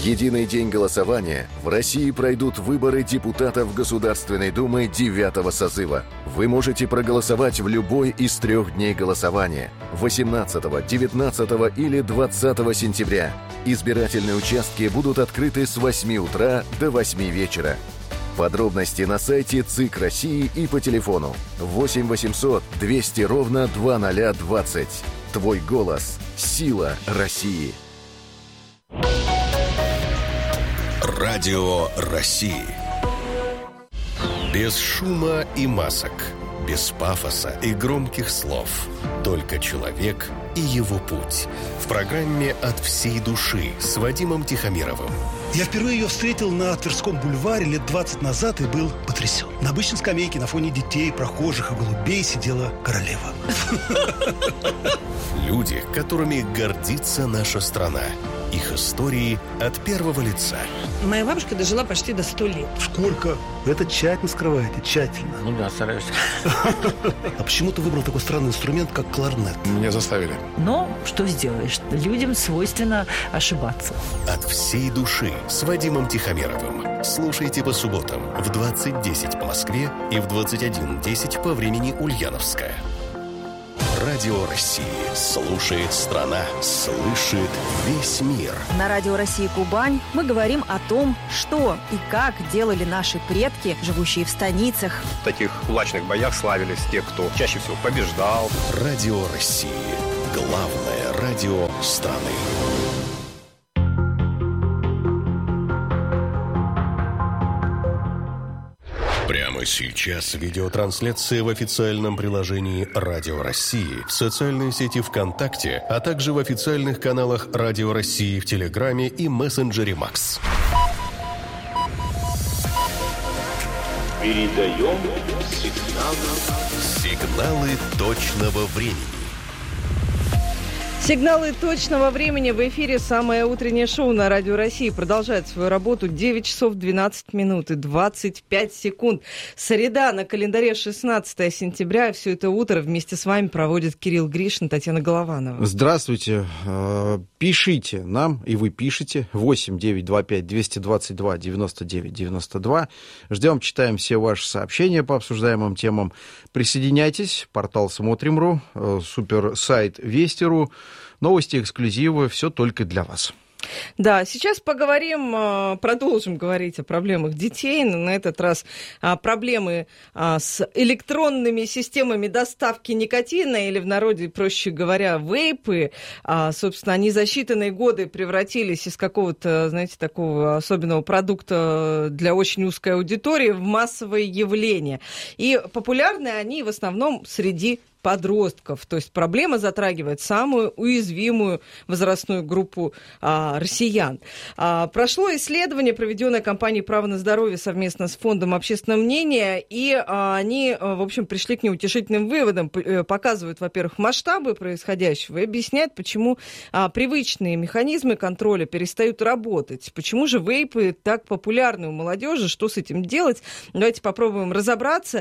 единый день голосования в России пройдут выборы депутатов Государственной Думы 9-го созыва. Вы можете проголосовать в любой из 3 дней голосования – 18, 19 или 20 сентября. Избирательные участки будут открыты с 8 утра до 8 вечера. Подробности на сайте ЦИК России и по телефону 8 800 200 ровно 2020. Твой голос – сила России. Радио России. Без шума и масок, без пафоса и громких слов. Только человек и его путь. В программе «От всей души» с Вадимом Тихомировым. Я впервые ее встретил на Тверском бульваре лет 20 назад и был потрясен. На обычной скамейке на фоне детей, прохожих и голубей сидела королева. Люди, которыми гордится наша страна. Их истории от первого лица. Моя бабушка дожила почти до 100 лет. Сколько? Вы это тщательно скрываете, тщательно. Ну да, стараюсь. А почему ты выбрал такой странный инструмент, как кларнет? Меня заставили. Но что сделаешь? Людям свойственно ошибаться. От всей души с Вадимом Тихомировым. Слушайте по субботам в 20:10 по Москве и в 21:10 по времени Ульяновска. Радио России. Слушает страна. Слышит весь мир. На Радио России Кубань мы говорим о том, что и как делали наши предки, живущие в станицах. В таких кулачных боях славились те, кто чаще всего побеждал. Радио России. Главное радио страны. Прямо сейчас видеотрансляция в официальном приложении Радио России, в социальной сети ВКонтакте, а также в официальных каналах Радио России в Телеграме и мессенджере Макс. Передаем сигналы точного времени. Сигналы точного времени в эфире. Самое утреннее шоу на Радио России продолжает свою работу. 9 часов 12 минут и 25 секунд. Среда, на календаре 16 сентября. Все это утро вместе с вами проводит Кирилл Гришин, Татьяна Голованова. Здравствуйте. Пишите нам, и вы пишите. 8 925 222 99 92. Ждем, читаем все ваши сообщения по обсуждаемым темам. Присоединяйтесь. Портал Смотрим.ру, супер сайт Вести.ру. Новости, эксклюзивы, все только для вас. Да, сейчас продолжим говорить о проблемах детей, но на этот раз проблемы с электронными системами доставки никотина, или в народе, проще говоря, вейпы. Собственно, они за считанные годы превратились из какого-то, знаете, такого особенного продукта для очень узкой аудитории в массовое явление. И популярны они в основном среди подростков. То есть проблема затрагивает самую уязвимую возрастную группу россиян. Прошло исследование, проведенное компанией «Право на здоровье» совместно с Фондом общественного мнения, и они, в общем, пришли к неутешительным выводам. Показывают, во-первых, масштабы происходящего и объясняют, почему привычные механизмы контроля перестают работать. Почему же вейпы так популярны у молодежи? Что с этим делать? Давайте попробуем разобраться.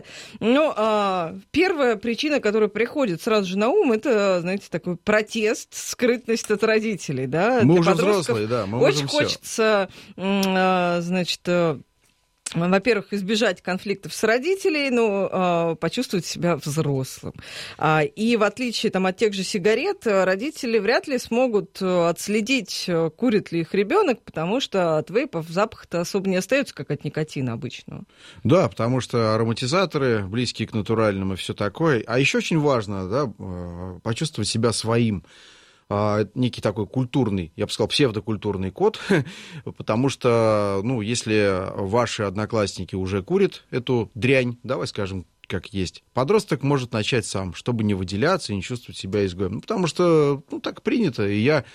Но первая причина, которая приходит сразу же на ум, это, знаете, такой протест, скрытность от родителей, да? Мы Для уже подростков взрослые, да, мы очень можем хочется, значит, во-первых, избежать конфликтов с родителями, но почувствовать себя взрослым. И в отличие от тех же сигарет, родители вряд ли смогут отследить, курит ли их ребенок, потому что от вейпов запах-то особо не остается, как от никотина обычного. Да, потому что ароматизаторы, близкие к натуральным и все такое. А еще очень важно, да, почувствовать себя своим. Некий такой культурный, я бы сказал, псевдокультурный код, потому что, если ваши одноклассники уже курят эту дрянь, давай скажем, как есть, подросток может начать сам, чтобы не выделяться и не чувствовать себя изгоем. Потому что, так принято, и я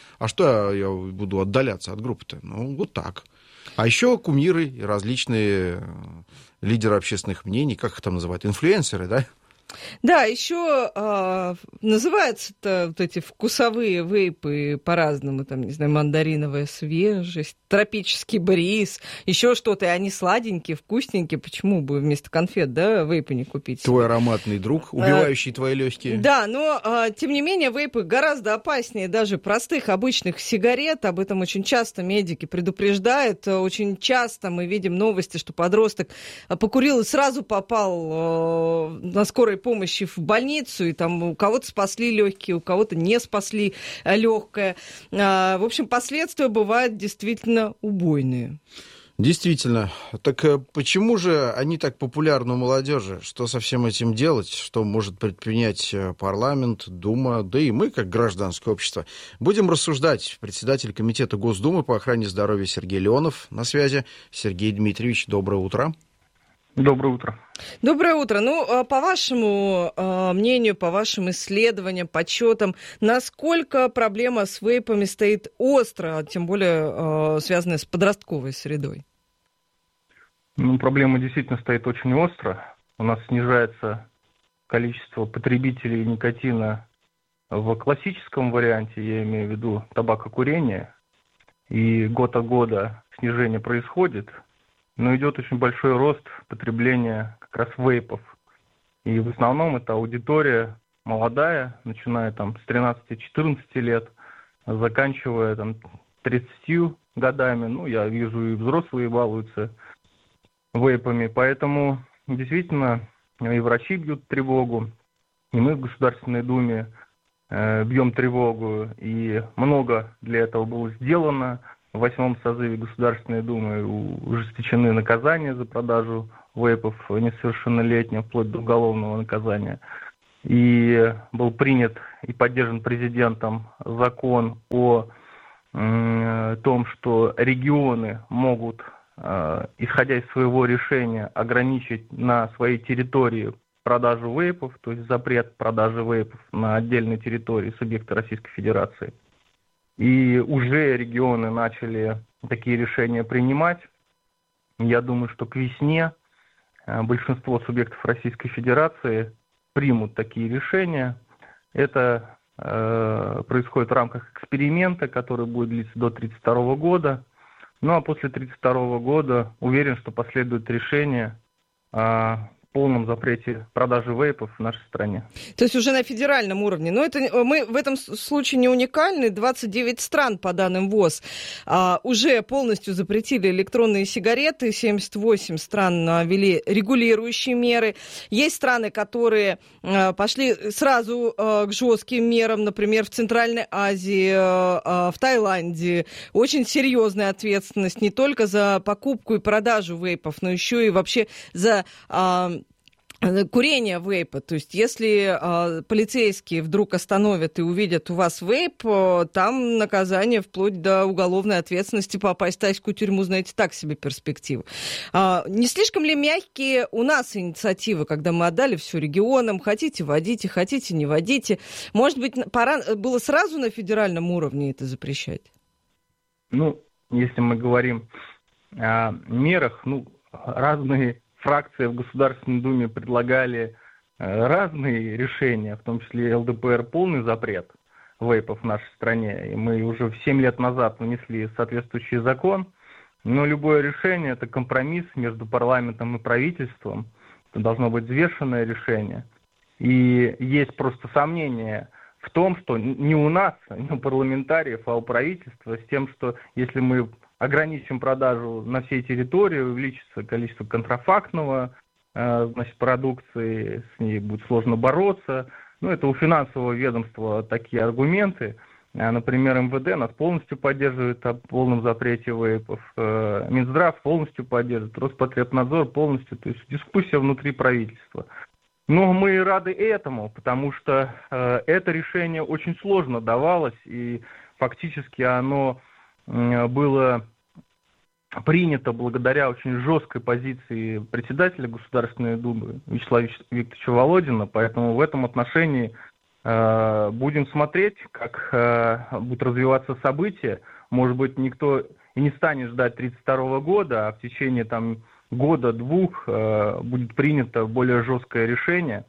буду отдаляться от группы-то? Вот так. А еще кумиры и различные лидеры общественных мнений, как их там называют, инфлюенсеры, да? Да, еще называются-то вот эти вкусовые вейпы по-разному, там, не знаю, мандариновая свежесть, тропический бриз, еще что-то, и они сладенькие, вкусненькие, почему бы вместо конфет, да, вейпы не купить? Твой ароматный друг, убивающий твои легкие. Да, но, тем не менее, вейпы гораздо опаснее даже простых обычных сигарет, об этом очень часто медики предупреждают, очень часто мы видим новости, что подросток покурил и сразу попал на скорой помощи в больницу, и там у кого-то спасли легкие, у кого-то не спасли легкое. В общем, последствия бывают действительно убойные. Действительно. Так почему же они так популярны у молодежи? Что со всем этим делать? Что может предпринять парламент, Дума, да и мы, как гражданское общество? Будем рассуждать. Председатель Комитета Госдумы по охране здоровья Сергей Леонов на связи. Сергей Дмитриевич, доброе утро. Доброе утро. Доброе утро. Ну, по вашему мнению, по вашим исследованиям, подсчетам, насколько проблема с вейпами стоит остро, тем более связанная с подростковой средой? Ну, проблема действительно стоит очень остро. У нас снижается количество потребителей никотина в классическом варианте, я имею в виду табакокурение, и год от года снижение происходит. Но идет очень большой рост потребления как раз вейпов. И в основном это аудитория молодая, начиная там с 13-14 лет, заканчивая там 30 годами. Ну, я вижу, и взрослые балуются вейпами. Поэтому действительно и врачи бьют тревогу, и мы в Государственной Думе бьем тревогу. И много для этого было сделано. В 8-м созыве Государственной Думы ужесточены наказания за продажу вейпов несовершеннолетним, вплоть до уголовного наказания. И был принят и поддержан президентом закон о том, что регионы могут, исходя из своего решения, ограничить на своей территории продажу вейпов, то есть запрет продажи вейпов на отдельной территории субъекта Российской Федерации. И уже регионы начали такие решения принимать. Я думаю, что к весне большинство субъектов Российской Федерации примут такие решения. Это происходит в рамках эксперимента, который будет длиться до 1932 года. Ну а после 1932 года уверен, что последует решение о полном запрете продажи вейпов в нашей стране. То есть уже на федеральном уровне. Но это, мы в этом случае не уникальны. 29 стран, по данным ВОЗ, уже полностью запретили электронные сигареты. 78 стран ввели регулирующие меры. Есть страны, которые пошли сразу к жестким мерам. Например, в Центральной Азии, в Таиланде. Очень серьезная ответственность не только за покупку и продажу вейпов, но еще и вообще за курение вейпа. То есть если полицейские вдруг остановят и увидят у вас вейп, там наказание вплоть до уголовной ответственности, попасть в тайскую тюрьму, знаете, так себе перспективы. Не слишком ли мягкие у нас инициативы, когда мы отдали все регионам, хотите водите, хотите не водите? Может быть, пора было сразу на федеральном уровне это запрещать? Ну, если мы говорим о мерах, разные фракции в Государственной Думе предлагали разные решения, в том числе ЛДПР полный запрет вейпов в нашей стране. И мы уже 7 лет назад внесли соответствующий закон. Но любое решение – это компромисс между парламентом и правительством. Это должно быть взвешенное решение. И есть просто сомнение в том, что не у нас, не у парламентариев, а у правительства, с тем, что если мы ограничим продажу на всей территории, увеличится количество контрафактного продукции, с ней будет сложно бороться. Это у финансового ведомства такие аргументы. Например, МВД нас полностью поддерживает о полном запрете вейпов, Минздрав полностью поддерживает, Роспотребнадзор полностью. То есть дискуссия внутри правительства. Но мы рады этому, потому что это решение очень сложно давалось, и фактически оно было принято благодаря очень жесткой позиции председателя Государственной Думы Вячеслава Викторовича Володина, поэтому в этом отношении будем смотреть, как будут развиваться события. Может быть, никто и не станет ждать 1932 года, а в течение года-двух будет принято более жесткое решение.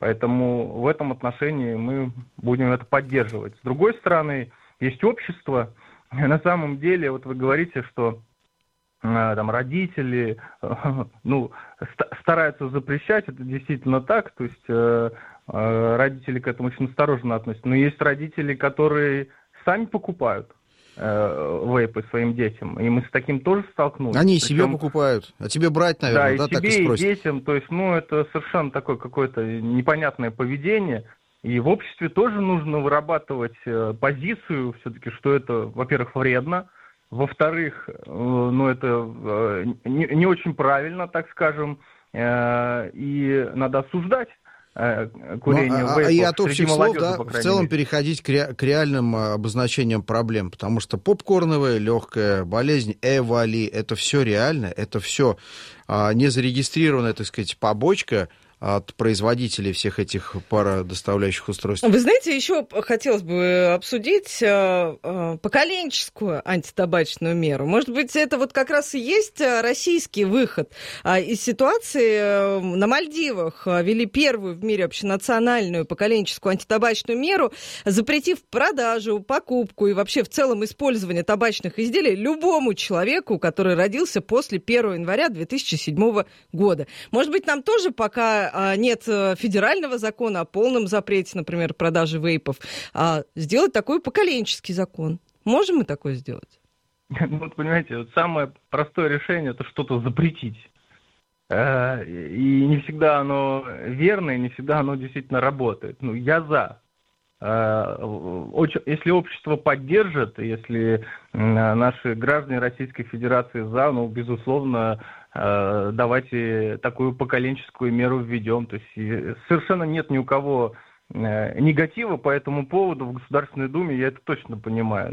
Поэтому в этом отношении мы будем это поддерживать. С другой стороны, есть общество. На самом деле, вот вы говорите, что там родители стараются запрещать, это действительно так, то есть родители к этому очень осторожно относятся. Но есть родители, которые сами покупают вейпы своим детям, и мы с таким тоже столкнулись. Они и себе покупают, а тебе брать, наверное, да, так и себе, спросят. И детям, то есть, это совершенно такое какое-то непонятное поведение, и в обществе тоже нужно вырабатывать позицию все-таки, что это, во-первых, вредно, во-вторых, это не очень правильно, так скажем, и надо осуждать курение вейпов. И от общих слов, молодежи, в целом переходить к реальным обозначениям проблем, потому что попкорновая легкая болезнь, Эвали, это все реально, это все не зарегистрированная, так сказать, побочка от производителей всех этих пародоставляющих устройств. Вы знаете, еще хотелось бы обсудить поколенческую антитабачную меру. Может быть, это вот как раз и есть российский выход из ситуации. На Мальдивах ввели первую в мире общенациональную поколенческую антитабачную меру, запретив продажу, покупку и вообще в целом использование табачных изделий любому человеку, который родился после 1 января 2007 года. Может быть, нам тоже пока нет федерального закона о полном запрете, например, продажи вейпов, сделать такой поколенческий закон. Можем мы такое сделать? Понимаете, самое простое решение – это что-то запретить. И не всегда оно верно, и не всегда оно действительно работает. Я за. Если общество поддержит, если наши граждане Российской Федерации за, безусловно, давайте такую поколенческую меру введем. То есть совершенно нет ни у кого негатива по этому поводу в Государственной Думе, я это точно понимаю.